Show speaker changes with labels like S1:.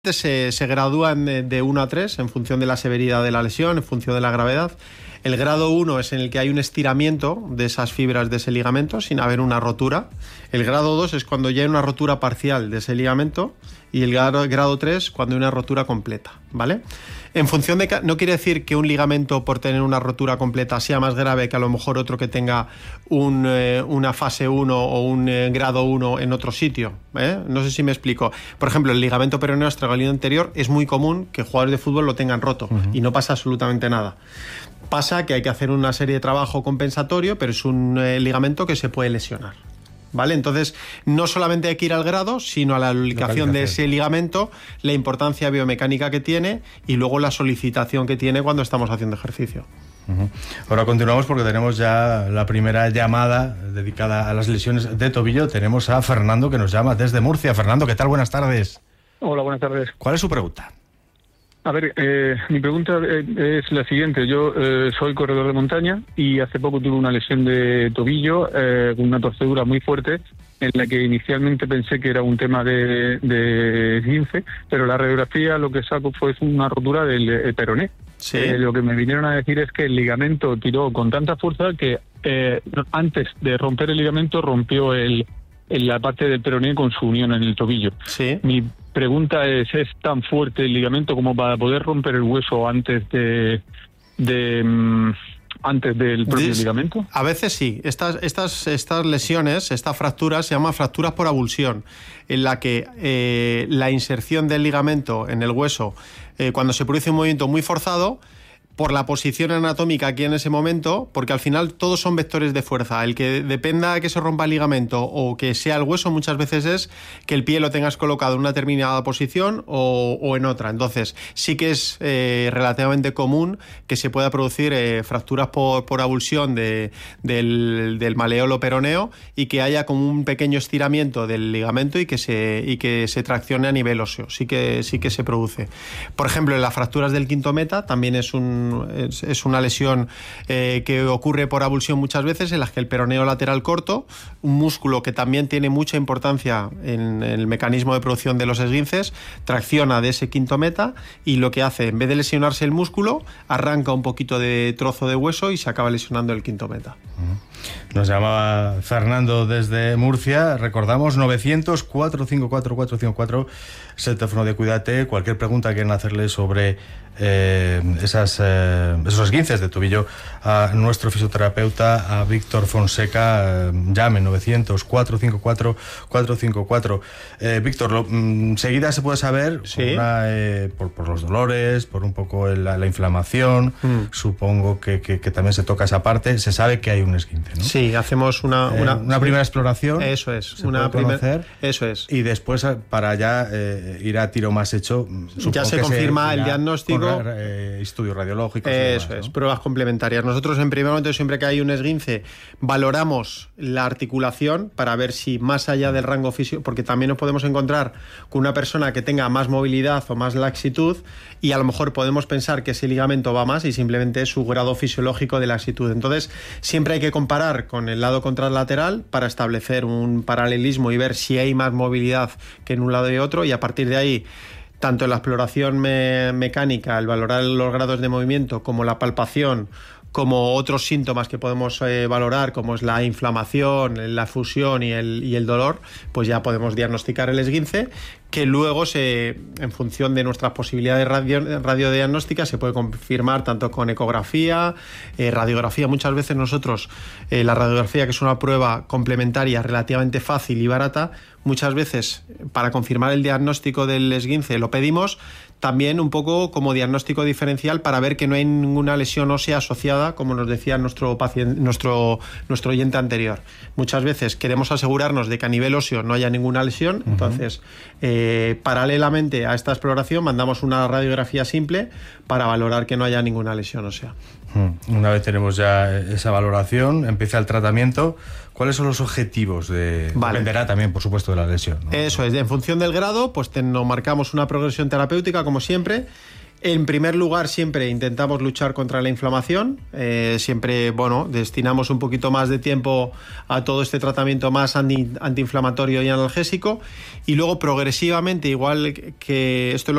S1: Se gradúan de 1 a 3 en función de la severidad de la lesión, en función de la gravedad. El grado 1 es en el que hay un estiramiento de esas fibras de ese ligamento sin haber una rotura. El grado 2 es cuando ya hay una rotura parcial de ese ligamento. Y el grado 3 cuando hay una rotura completa, ¿vale? En función de... No quiere decir que un ligamento por tener una rotura completa sea más grave que a lo mejor otro que tenga una fase 1 o un grado 1 en otro sitio, ¿eh? No sé si me explico. Por ejemplo, el ligamento peroneo astragaliano anterior es muy común que jugadores de fútbol lo tengan roto y no pasa absolutamente nada. Pasa que hay que hacer una serie de trabajo compensatorio, pero es un ligamento que se puede lesionar, ¿vale? Entonces, no solamente hay que ir al grado, sino a la lubricación de ese ligamento, la importancia biomecánica que tiene y luego la solicitación que tiene cuando estamos haciendo ejercicio.
S2: Ahora continuamos porque tenemos ya la primera llamada dedicada a las lesiones de tobillo. Tenemos a Fernando que nos llama desde Murcia. Fernando, ¿qué tal? Buenas tardes.
S3: Hola, buenas tardes.
S2: ¿Cuál es su pregunta?
S3: A ver, mi pregunta es la siguiente. Yo soy corredor de montaña y hace poco tuve una lesión de tobillo con una torcedura muy fuerte en la que inicialmente pensé que era un tema de esguince, pero la radiografía lo que saco fue una rotura del peroné.
S1: Sí.
S3: Lo que me vinieron a decir es que el ligamento tiró con tanta fuerza que antes de romper el ligamento rompió la parte del peroné con su unión en el tobillo.
S1: Sí.
S3: Mi pregunta ¿es tan fuerte el ligamento como para poder romper el hueso antes del propio ligamento?
S1: A veces sí. Estas lesiones, esta fractura, se llama fracturas por avulsión, en la que la inserción del ligamento en el hueso, cuando se produce un movimiento muy forzado, por la posición anatómica aquí en ese momento, porque al final todos son vectores de fuerza. El que dependa de que se rompa el ligamento o que sea el hueso muchas veces es que el pie lo tengas colocado en una determinada posición o en otra. Entonces sí que es relativamente común que se pueda producir fracturas por avulsión del maleolo peroneo y que haya como un pequeño estiramiento del ligamento y que se traccione a nivel óseo. Sí que se produce. Por ejemplo, en las fracturas del quinto meta también es una lesión que ocurre por avulsión muchas veces, en las que el peroneo lateral corto, un músculo que también tiene mucha importancia en el mecanismo de producción de los esguinces, tracciona de ese quinto meta y lo que hace, en vez de lesionarse el músculo, arranca un poquito de trozo de hueso y se acaba lesionando el quinto meta.
S2: Nos llamaba Fernando desde Murcia. Recordamos 900-454-454, es el teléfono de Cuídate. Cualquier pregunta que quieran hacerle sobre esos esguinces de tobillo a nuestro fisioterapeuta, a Víctor Fonseca, llamen 900-454-454. Víctor, enseguida se puede saber por los dolores, por un poco la inflamación. Supongo que también se toca esa parte. Se sabe que hay un esguince, ¿no?
S1: Sí, hacemos una
S2: primera exploración.
S1: Eso es. Eso es.
S2: Y después, para ya ir a tiro más hecho,
S1: ya se confirma el diagnóstico.
S2: Estudios radiológicos.
S1: Eso
S2: demás,
S1: es,
S2: ¿no?
S1: Pruebas complementarias. Nosotros en primer momento, siempre que hay un esguince, valoramos la articulación para ver si más allá del rango físico, porque también nos podemos encontrar con una persona que tenga más movilidad o más laxitud y a lo mejor podemos pensar que ese ligamento va más y simplemente es su grado fisiológico de laxitud. Entonces, siempre hay que comparar con el lado contralateral para establecer un paralelismo y ver si hay más movilidad que en un lado y otro, y a partir de ahí, tanto en la exploración mecánica, el valorar los grados de movimiento, como la palpación, como otros síntomas que podemos valorar, como es la inflamación, la fusión y el dolor, pues ya podemos diagnosticar el esguince, que luego en función de nuestras posibilidades radiodiagnósticas se puede confirmar tanto con ecografía, radiografía. Muchas veces nosotros, la radiografía, que es una prueba complementaria relativamente fácil y barata, muchas veces para confirmar el diagnóstico del esguince lo pedimos también un poco como diagnóstico diferencial para ver que no hay ninguna lesión ósea asociada, como nos decía nuestro oyente anterior. Muchas veces queremos asegurarnos de que a nivel óseo no haya ninguna lesión, entonces paralelamente a esta exploración mandamos una radiografía simple para valorar que no haya ninguna lesión ósea.
S2: Una vez tenemos ya esa valoración, empieza el tratamiento. ¿Cuáles son los objetivos? Dependerá también, por supuesto, de la lesión, ¿no?
S1: Eso es, en función del grado, pues nos marcamos una progresión terapéutica, como siempre, En primer lugar, siempre intentamos luchar contra la inflamación. Siempre, destinamos un poquito más de tiempo a todo este tratamiento más antiinflamatorio y analgésico. Y luego, progresivamente, igual que esto es lo